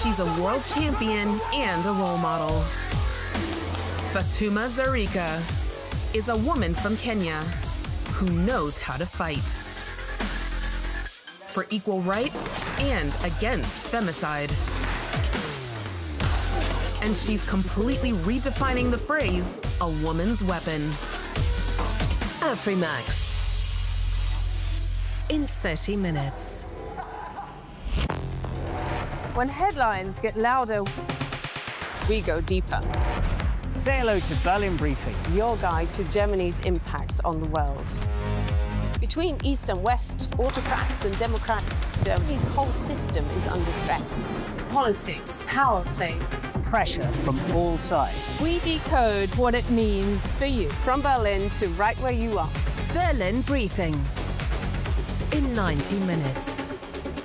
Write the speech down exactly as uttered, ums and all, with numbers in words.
She's a world champion and a role model. Fatuma Zarika is a woman from Kenya who knows how to fight for equal rights and against femicide. And she's completely redefining the phrase, a woman's weapon. Afrimax. In thirty minutes. When headlines get louder, we go deeper. Say hello to Berlin Briefing, your guide to Germany's impact on the world. Between East and West, autocrats and democrats, Germany's whole system is under stress. Politics, power plays, pressure from all sides. We decode what it means for you. From Berlin to right where you are. Berlin Briefing. In ninety minutes.